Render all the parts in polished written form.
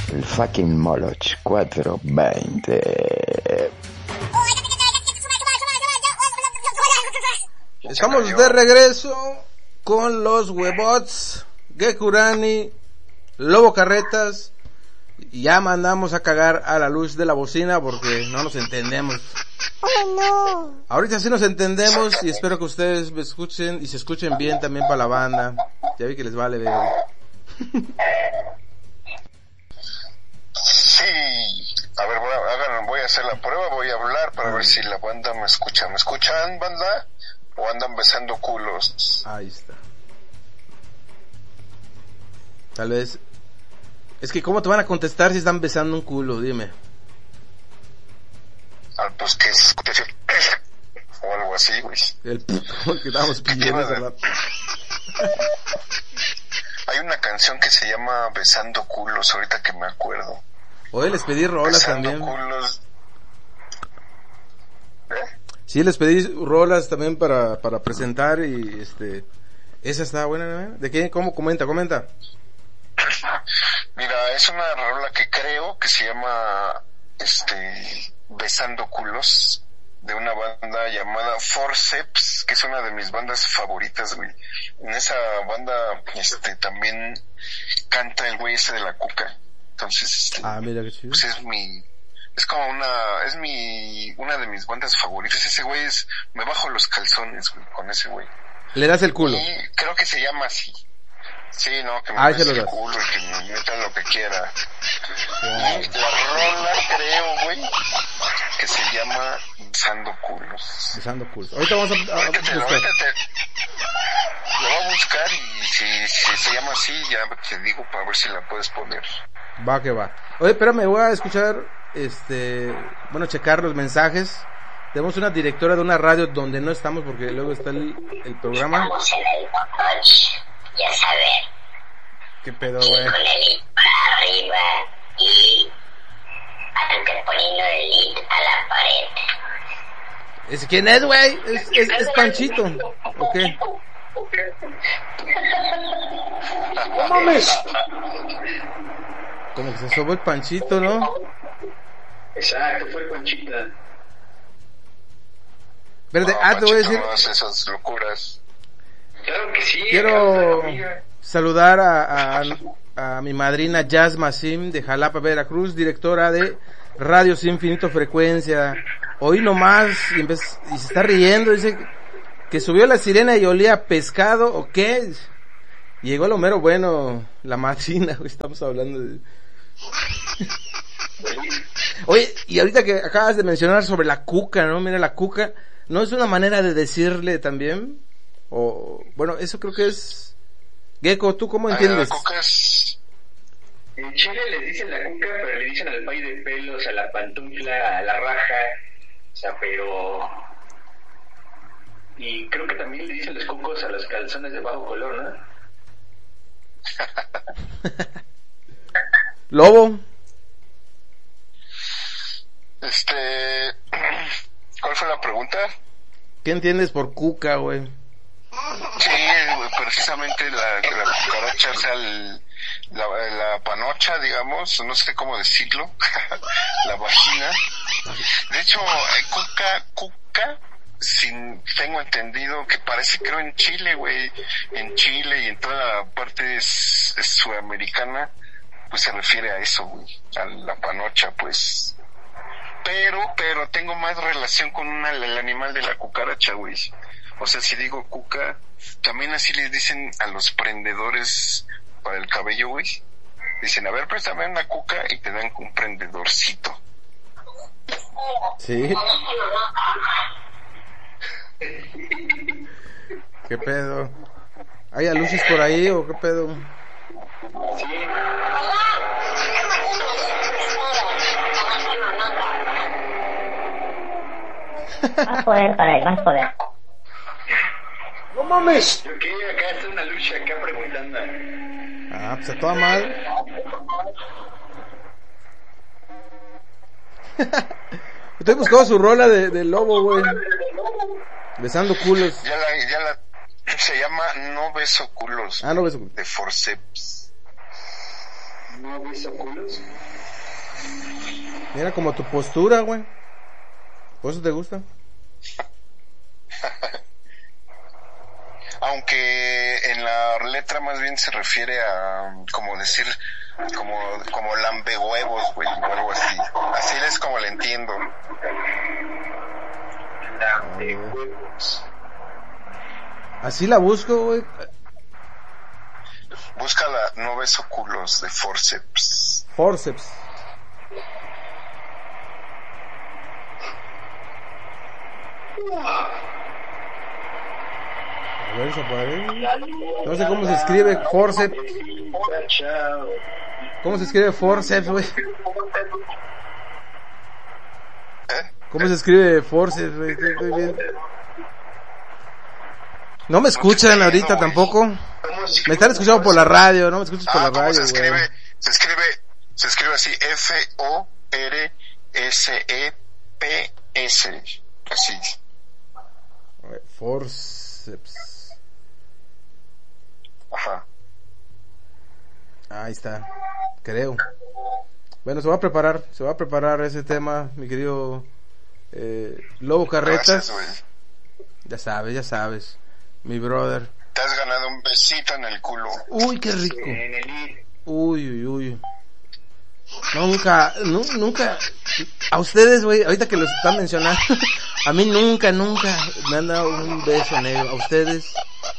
El fucking Moloch 420. Estamos de regreso con los Webots, Gekurani, Lobo Carretas. Y ya mandamos a cagar a la luz de la bocina porque no nos entendemos. ¡Oh, no! Ahorita sí nos entendemos y espero que ustedes me escuchen y se escuchen bien también para la banda. Ya vi que les vale ver. Sí, a ver, voy a hacer la prueba, voy a hablar para ver si la banda me escucha. ¿Me escuchan, banda? ¿O andan besando culos? Ahí está. Tal vez... Es que ¿cómo te van a contestar si están besando un culo? Dime. Pues que es... o algo así, güey. El puto que estábamos pidiendo hace rato. Hay una canción que se llama Besando Culos, ahorita que me acuerdo. Hoy les pedí rolas Besando también. Culos. Sí, les pedí rolas también para presentar y esa está buena, ¿no? ¿De qué? ¿Cómo? Comenta. Mira, es una rola que creo que se llama Besando Culos, de una banda llamada Forceps, que es una de mis bandas favoritas, güey. En esa banda también canta el güey ese de la Cuca. Entonces, mira qué chido. Pues es como una de mis bandas favoritas. Ese güey me bajo los calzones, güey, con ese güey. Le das el culo. Y creo que se llama así. Sí, no, que me se bese lo el das. culo y que me meta lo que quiera. Y la rola, creo, güey, que se llama Besando Culos. Besando culos. Ahorita vamos a buscar. Lo voy a buscar y si se llama así, ya te digo para ver si la puedes poner. Va que va. Oye, espérame, voy a escuchar, checar los mensajes. Tenemos una directora de una radio donde no estamos porque luego está el programa. Estamos en el coche, ya saber. ¿Qué pedo, Y güey? con el lead para arriba y anteponiendo el lead a la pared. ¿Quién es, güey? Es Panchito. ¿O qué? ¡No mames! Como que se sobó el Panchito, ¿no? Exacto, fue Panchita. Verde, No, te voy a decir. Panchito no hace esas locuras. Claro que sí. Quiero saludar a mi madrina Jazz Masim de Jalapa, Veracruz, directora de Radio Sin Infinito Frecuencia. Hoy nomás y se está riendo, dice que subió la sirena y olía a pescado, ¿o qué? Llegó lo mero bueno, la madrina, estamos hablando de... Oye, y ahorita que acabas de mencionar sobre la cuca, ¿no? Mira, la cuca, ¿no es una manera de decirle también? O, bueno, eso creo que es... Gecko, ¿tú cómo entiendes? La cuca es... En Chile les dicen la cuca, pero le dicen al pay de pelos, a la pantufla, a la raja, o sea, pero... Y creo que también le dicen los cucos a los calzones de bajo color, ¿no? Lobo. ¿Cuál fue la pregunta? ¿Qué entiendes por cuca, güey? Sí, precisamente la cucaracha, o sea, la panocha, digamos, no sé cómo decirlo, la vagina. De hecho, cuca, tengo entendido que parece, creo, en Chile, güey, en Chile y en toda la parte sudamericana, pues se refiere a eso, güey, a la panocha, pues. Pero tengo más relación con el animal de la cucaracha, güey. O sea, si digo cuca, también así les dicen a los prendedores para el cabello, güey. Dicen, a ver, préstame una cuca y te dan un prendedorcito. Sí. ¿Qué pedo? ¿Hay alusis por ahí o qué pedo? Sí. Más poder para él, más poder. ¡No mames! Ok, acá está una lucha acá preguntando. Pues a toda madre. Estoy buscando su rola de Lobo, güey. Besando culos. Ya la se llama No Beso Culos. No Beso Culos. De Forceps. ¿No beso culos? Mira como tu postura, güey. ¿Por eso te gusta? Aunque en la letra más bien se refiere a como decir como lambehuevos, güey, o algo así. Así es como le entiendo. Lambehuevos. Así la busco, güey. Búscala, no beso culos de forceps. Forceps. A ver, se aparece. No sé cómo se escribe forceps. ¿Cómo se escribe forceps, güey? ¿Cómo se escribe forceps, güey? Estoy bien. ¿No me escuchan ahorita tampoco? Me están escuchando por la radio, no me escuchas por la radio, se escribe, güey. se escribe así, F-O-R-S-E-P-S. Así. Forceps. Ajá. Ahí está, creo. Bueno, se va a preparar ese tema, mi querido Lobo Carretas. Gracias, ya sabes, mi brother. Te has ganado un besito en el culo. Uy, qué rico. En el ID. Uy. Nunca, a ustedes, güey, ahorita que los están mencionando, a mí nunca me han dado un beso negro. ¿A ustedes?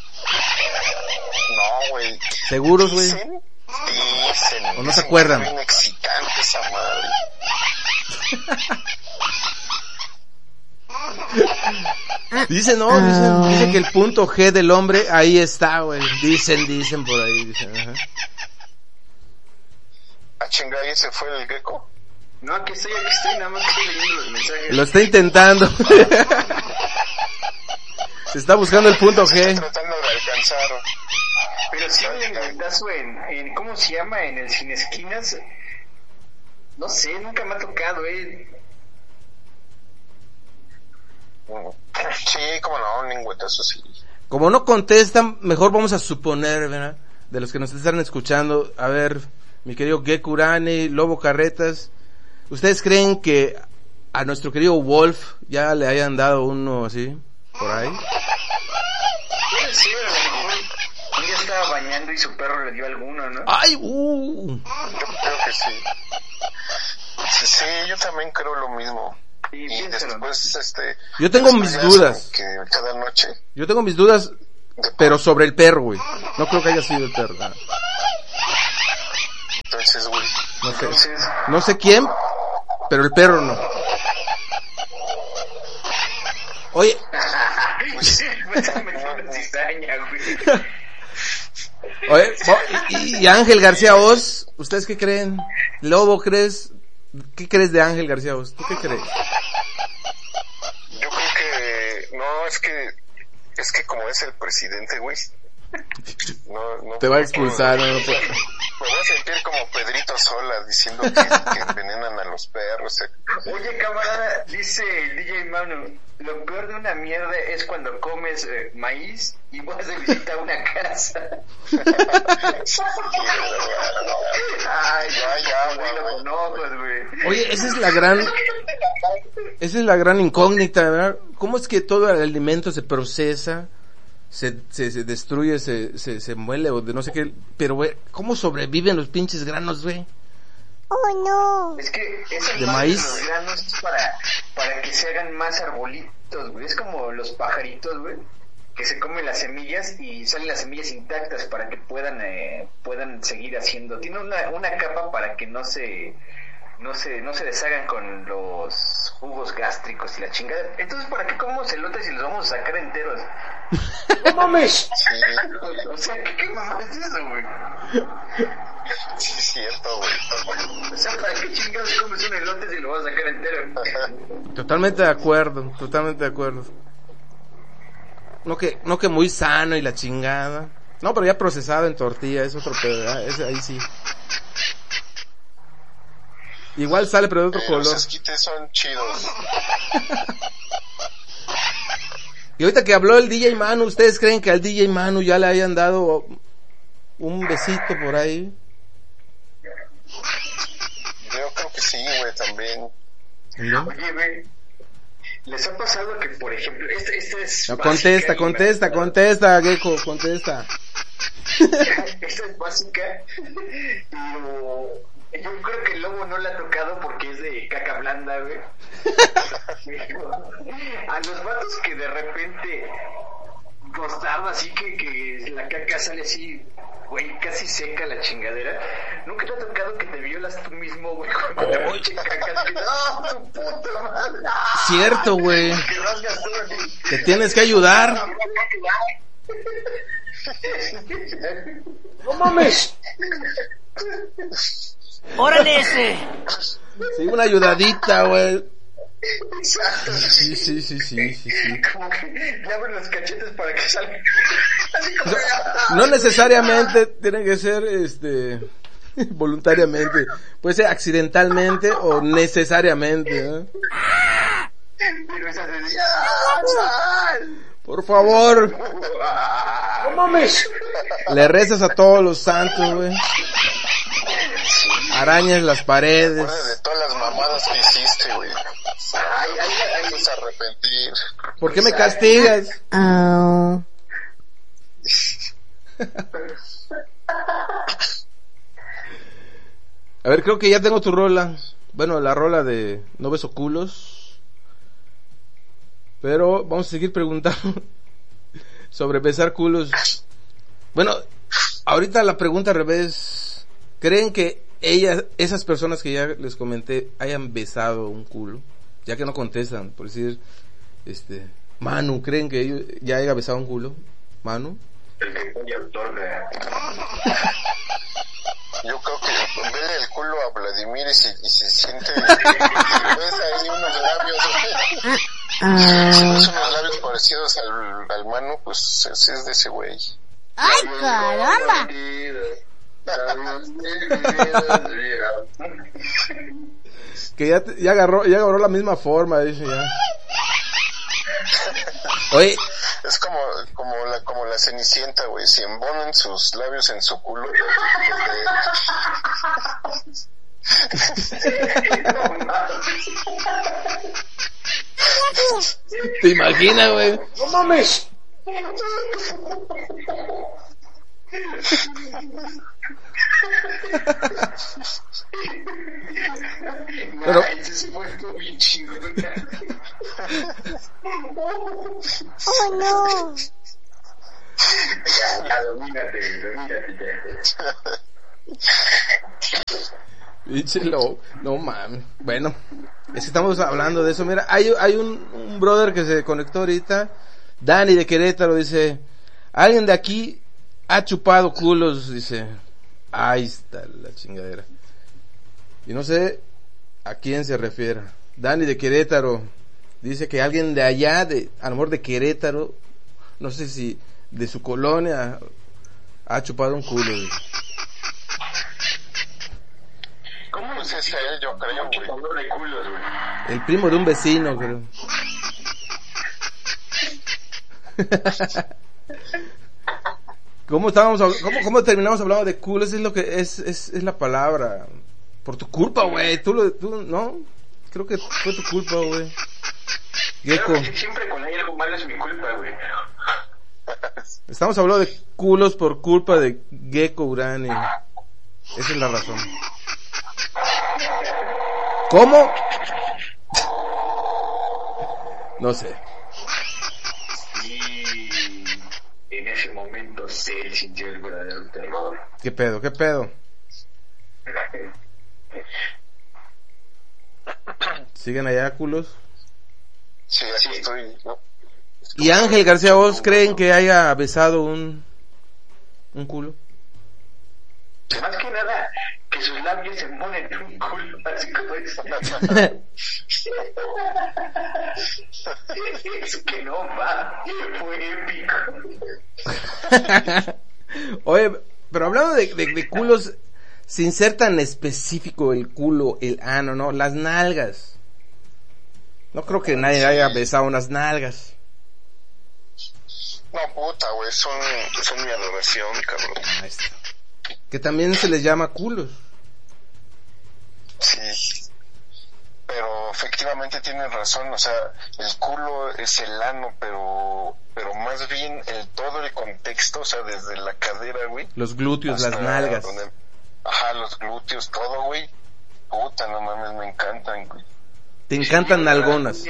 No, güey. ¿Seguros, güey? Dicen. ¿O no se acuerdan? Que es bien excitante esa madre. Dicen que el punto G del hombre ahí está, güey. Dicen por ahí, dicen, ajá. ¿A chingar y ese fue el gecko? No, aquí estoy, nada más que estoy leyendo los mensajes. Lo está intentando. Se está buscando el punto G. Está tratando de alcanzar. Pero sí me inventazo en ¿cómo se llama? En el Sin Esquinas. No sé, nunca me ha tocado, Sí, como no, un lingüetazo sí. Como no contestan, mejor vamos a suponer, ¿verdad? De los que nos están escuchando, a ver, mi querido Gekurani, Lobo Carretas, ¿ustedes creen que a nuestro querido Wolf ya le hayan dado uno así, por ahí? Puede ser, a lo mejor un día estaba bañando y su perro le dio alguno, ¿no? ¡Ay! Yo creo que sí. Sí, yo también creo lo mismo. Sí, Y después, Yo tengo mis dudas. Que cada noche. Yo tengo mis dudas, pero sobre el perro, güey. No creo que haya sido el perro. ¿No? Entonces, güey. No sé quién, pero el perro no. Oye. Oye, y Ángel García Oz, ¿ustedes qué creen? Lobo, ¿crees? ¿Qué crees de Ángel García Oz? ¿Tú qué crees? Yo creo que no, es que como es el presidente, güey. No te va a expulsar, no puede. Me voy a sentir como Pedrito Sola diciendo que envenenan a los perros. Oye, camarada, dice el DJ Manu, lo peor de una mierda es cuando comes maíz y vas de visita a una casa. Ay, ya, güey, lo conozco, güey. Oye, esa es la gran incógnita, ¿verdad? ¿Cómo es que todo el alimento se procesa? Se destruye, se muele o de no sé qué, pero güey, ¿cómo sobreviven los pinches granos, güey? Oh no. Es que de maíz, los granos es para que se hagan más arbolitos, güey. Es como los pajaritos, güey, que se comen las semillas y salen las semillas intactas para que puedan seguir haciendo. Tiene una capa para que no se deshagan con los jugos gástricos y la chingada. Entonces, ¿para qué comemos elotes si los vamos a sacar enteros? ¡No mames! Sí. O sea, ¿qué mamá es eso, güey? Sí, es cierto, güey. O sea, ¿para qué chingados comes un elote si lo vas a sacar entero? Totalmente de acuerdo. No que muy sano y la chingada. No, pero ya procesado en tortilla, es otro pedo, ahí sí. Igual sale, pero de otro color. Los esquites son chidos. Y ahorita que habló el DJ Manu, ¿ustedes creen que al DJ Manu ya le hayan dado un besito por ahí? que sí, güey, también. ¿No? Oye, güey, ¿les ha pasado que, por ejemplo, esta es No, básica, contesta, Gecko, contesta. Esta es básica, pero yo creo que el lobo no la ha tocado porque es de caca blanda, güey. A los vatos que de repente tostado así que la caca sale así, güey, casi seca la chingadera. ¿Nunca te ha tocado que te violas tú mismo, güey, con la pinche caca? ¡No, tu puta madre! Cierto, güey. Que rasgas todo así. Te tienes que ayudar. ¡No mames! ¡Órale ese! Sí, una ayudadita, güey. Exacto. Sí. Como que le abren los cachetes para que salga. Así O como sea, no necesariamente tiene que ser, voluntariamente. Puede ser accidentalmente o necesariamente, ¿eh? Pero esa se dice, ¡ah, sal! Por favor, ¡No mames! le rezas a todos los santos, güey. Arañas las paredes. Acuérdate de todas las mamadas que hiciste, güey. Ay, Vas a arrepentir. ¿Por qué me castigas? A ver, creo que ya tengo tu rola. Bueno, la rola de No beso culos. Pero vamos a seguir preguntando sobre besar culos. Bueno, ahorita la pregunta al revés. ¿Creen que esas personas que ya les comenté, hayan besado un culo? Ya que no contestan, por decir, Manu, ¿creen que ellos ya haya besado un culo? Manu. El que fue autor de... Yo creo que vele el culo a Vladimir y se siente, si ves ahí unos labios, si ves unos labios parecidos al Manu, pues ese es de ese güey. ¡Ay, caramba! Que ya agarró la misma forma, dice ya. Oye, Es como la Cenicienta, güey, si embonan sus labios en su culo. ¿te imaginas, güey? ¡No mames! Pero- Ese se fue bien chingón. ¡Oh, no! Ya, domínate ya. Díchelo, no mames. Bueno, es que estamos hablando de eso. Mira, hay un brother que se conectó ahorita, Dani de Querétaro, dice, alguien de aquí ha chupado culos, dice. Ahí está la chingadera. Y no sé a quién se refiere. Dani de Querétaro dice que alguien de allá, a lo mejor de Querétaro, no sé si de su colonia, ha chupado un culo, dice. ¿Cómo Pues es él, yo creo, güey. chupador de culos, güey? El primo de un vecino, creo. ¿Cómo terminamos hablando de culos? Es lo que es la palabra. Por tu culpa, güey. Tú no. Creo que fue tu culpa, güey. Gecko. Claro que siempre cuando hay algo malo es mi culpa, güey. Estamos hablando de culos por culpa de Gecko Urani. Esa es la razón. ¿Cómo? No sé. Y en ese momento se sintió el verdadero terror. ¿Qué pedo? ¿Siguen allá culos? Sí, así estoy, ¿no? ¿Y Ángel García, vos creen que haya besado un culo? Más que nada, que sus labios se ponen en un culo, así como eso. Es que no va, fue épico. Oye, pero hablando de culos, sin ser tan específico el culo, el ano, ¿no? Las nalgas. No creo que nadie haya besado unas nalgas. No, puta, güey, son mi adoración, cabrón. Ahí está. Que también se les llama culos. Sí. pero efectivamente tienen razón, o sea, el culo es el ano, pero más bien todo el contexto, o sea, desde la cadera, güey. Los glúteos, hasta las nalgas. Ajá, los glúteos, todo, güey. Puta, no mames, me encantan, güey. Te encantan nalgonas.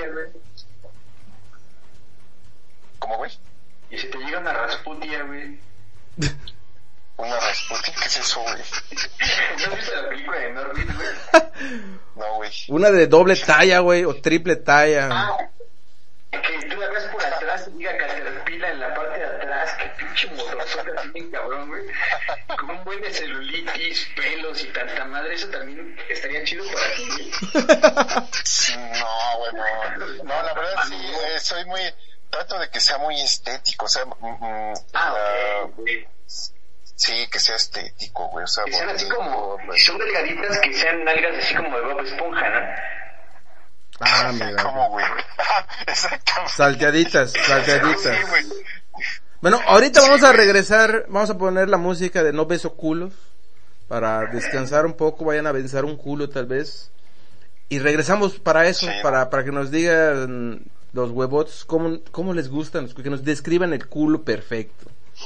¿Cómo, güey? Y si te llega una Rasputia, güey. ¿Una Rasputin? ¿Qué es eso, güey? ¿No has visto la película de Norbit, güey? No, güey. Una de doble talla, güey, o triple talla. Que tú la ves por atrás y diga Caterpillar en la parte de atrás, que pinche motorzote así bien cabrón, güey. Con un buen de celulitis, pelos y tanta madre, eso también estaría chido para ti, güey. No, güey, no, la verdad sí, soy muy... Trato de que sea muy estético, o sea... güey. Sí, que sea estético, güey, o sea... Que sean así como... Si son delgaditas, que sean nalgas así como de Bob Esponja, ¿no? Ah, mira. ¿Cómo, güey? Exactamente. Salteaditas. Sí, güey. Bueno, ahorita vamos a regresar, vamos a poner la música de No Beso Culos, para descansar un poco, vayan a besar un culo tal vez. Y regresamos para eso, Sí. para que nos digan los huevots cómo les gustan, que nos describan el culo perfecto.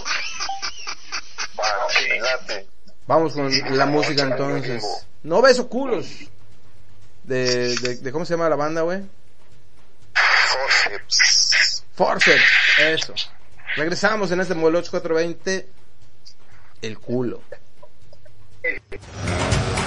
Date. Vamos con la música entonces. No Beso Culos. De ¿cómo se llama la banda, güey? Forceps, eso. Regresamos en este Moloch 420. El culo.